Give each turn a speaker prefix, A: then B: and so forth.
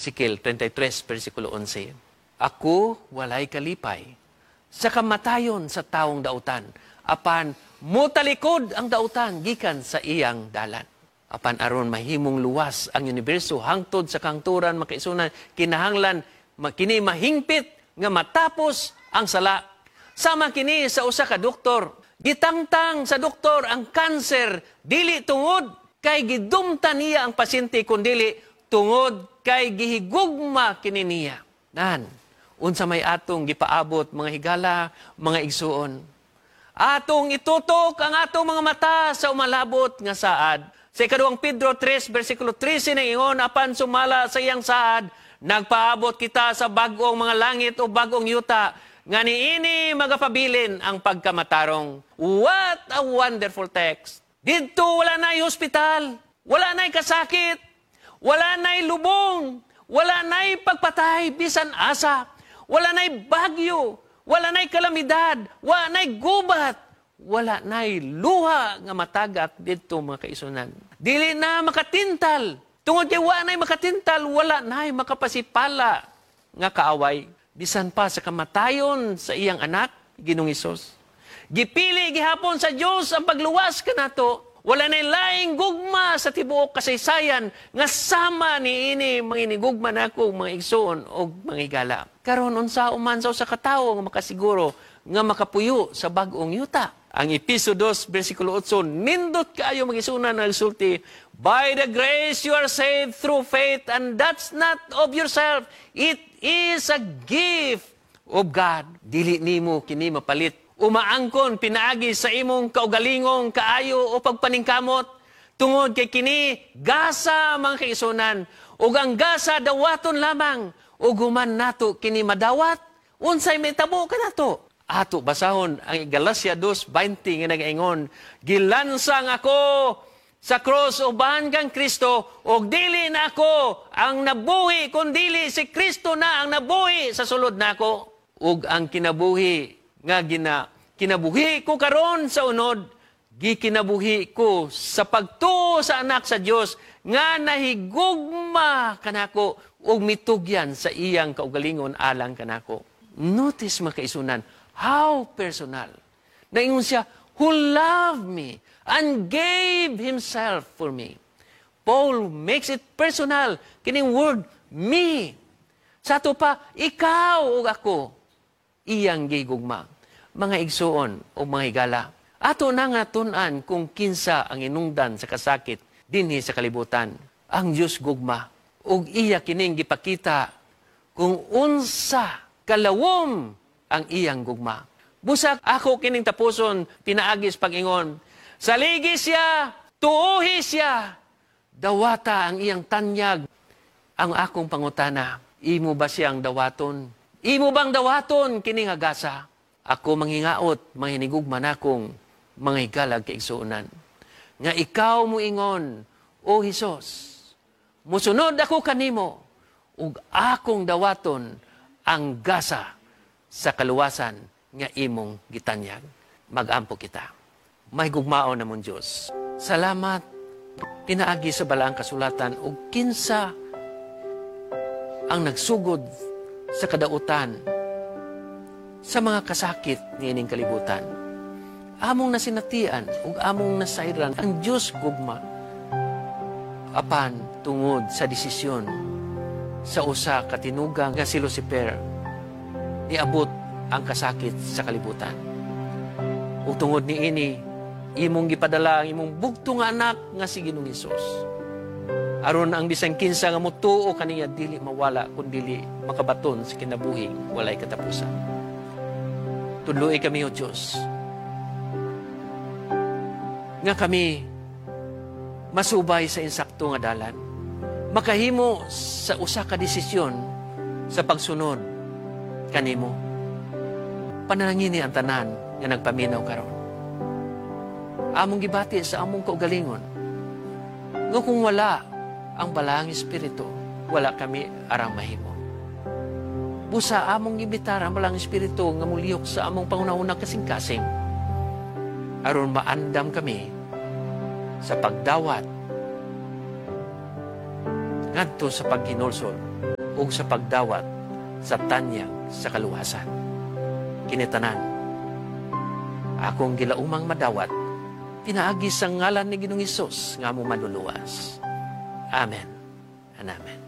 A: Ezekiel 33, versikulo 11. Ako walay kalipay sa kamatayon sa taong dautan, apan mutalikod ang dautan gikan sa iyang dalan. Apan aron mahimong luwas ang universo hangtod sa kangturan makaisunan, kinahanglan kini mahingpit nga matapos ang sala. Sama kini sa usa ka doktor. Gitangtang sa doktor ang kanser dili tungod kay gidumta niya ang pasyente, kundili tungod kay gihigugma kini niya. Nan, unsa may atong gipaabot mga higala, mga igsuon. Atong itutok ang atong mga mata sa umalabot nga saad. Sa ikaduhang Pedro 3, versikulo 13 ng ingon, apan sumala sa iyang saad, nagpaabot kita sa bagong mga langit o bagong yuta, nga niini magapabilin ang pagkamatarong. What a wonderful text. Dito wala na'y hospital, wala na'y kasakit, wala na'y lubong, wala na'y pagpatay, bisan asa, wala na'y bagyo, wala na'y kalamidad, wala na'y gubat, wala na'y luha nga matagak dito mga kaisunan. Dili na makatintal. Tungod kay wala na'y makatintal, wala na'y makapasipala nga kaaway. Bisan pa sa kamatayon sa iyang anak, Ginoong Hesus. Gipili gihapon sa Dios ang pagluwas kanato. Wala na'y laing gugma sa tibuok kasaysayan nga sama niini manginigugma nako mga igsoon o mga higala. Karon unsa uman sa usa ka tawo nga makasiguro nga makapuyo sa bag-ong yuta. Ang Episo 2, versikulo 8, nindot kaayo magisunan na nagsulti, by the grace you are saved through faith, and that's not of yourself. It is a gift of God. Dili nimo kini mapalit. Umaangkon pinaagi sa imong kaugalingong kaayo o pagpaningkamot. Tungod kay kini gasa mga kaisunan. Ug ang gasa dawaton lamang. Ug human nato kini madawat. Unsay may tabo kanato? Ato basahon ang Galacia 2:20 nga nagaingon, gilansang ako sa cross uban kang Kristo, og dili na ako ang nabuhi, kundili si Kristo na ang nabuhi sa sulod nako. Ug ang kinabuhi nga kinabuhi ko karon sa unod, gikinabuhi ko sa pagtuo sa anak sa Dios nga nahigugma kanako ug mitugyan sa iyang kaugalingon alang kanako. Notice makaisunan, how personal. Naingon siya, who loved me and gave himself for me. Paul makes it personal. Kining word, me. Sa ito pa, ikaw o ako, iyang gigugma. Mga igsuon o mga higala. Ato na nga tunan kung kinsa ang inungdan sa kasakit dinhi sa kalibutan. Ang Diyos gugma. O iya kining gipakita kung unsa kalawom ang iyang gugma. Busak ako kining tapuson, pinaagis pag-ingon. Saligi siya, tuuhi siya, dawata ang iyang tanyag. Ang akong pangutana, imo ba siyang dawaton? Imo bang dawaton kining agasa? Ako manghingaot, mahinigugman akong mga higalag kaigsuunan. Nga ikaw mo ingon, O Hesus, musunod ako kanimo, ug akong dawaton ang gasa sa kaluwasan nga imong gitanyag. Mag-ampo kita. May gugmao namon Diyos. Salamat pinaagi sa balaang kasulatan ug kinsa ang nagsugod sa kadautan sa mga kasakit niining kalibutan. Among nasinatian ug among nasayran ang Diyos gugma apan tungod sa desisyon sa usa ka tinugang nga si Lucifer niabot ang kasakit sa kalibutan. Ug tungod niini, imong gipadala ang imong bugto nga anak nga si Ginoong Hesus. Aron ang bisan kinsa nga motuo kaniya dili mawala kundi makabaton sa kinabuhing walay katapusan. Tudloy kami o Diyos. Nga kami masubay sa insakto nga dalan. Makahimo sa usa ka desisyon sa pagsunod kanimo. Panalangini ang tanan nga nagpaminaw karon. Among gibati sa among kaugalingon. Nga kung wala ang balaang espiritu, wala kami arang mahimo. Busa among gibitar ang balaang espiritu nga muliyok sa among pangunahunang kasing-kasing. Aron maandam kami sa pagdawat ngadto sa paghinulsol ug sa pagdawat sa tanyag sa kaluwasan. Kinitanan, akong gilaumang madawat, pinaagi sa ngalan ni Ginoong Hesus nga mo maluluwas. Amen and amen.